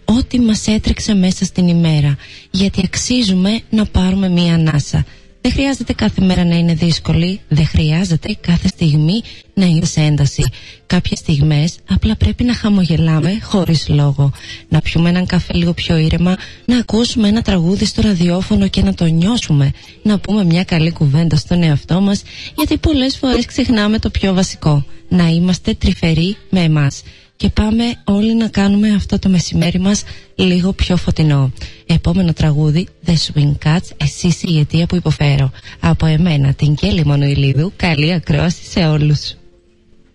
ό,τι μας έτρεξε μέσα στην ημέρα, γιατί αξίζουμε να πάρουμε μία ανάσα. Δεν χρειάζεται κάθε μέρα να είναι δύσκολη, δεν χρειάζεται κάθε στιγμή να είναι σε ένταση. Κάποιες στιγμές απλά πρέπει να χαμογελάμε χωρίς λόγο, να πιούμε έναν καφέ λίγο πιο ήρεμα, να ακούσουμε ένα τραγούδι στο ραδιόφωνο και να το νιώσουμε, να πούμε μια καλή κουβέντα στον εαυτό μας, γιατί πολλές φορές ξεχνάμε το πιο βασικό, να είμαστε τρυφεροί με εμάς. Και πάμε όλοι να κάνουμε αυτό το μεσημέρι μας λίγο πιο φωτεινό. Επόμενο τραγούδι, The Swing Cats, εσύ είσαι η αιτία που υποφέρω. Από εμένα, την Κέλλη Μονοηλίδου, καλή ακρόαση σε όλους.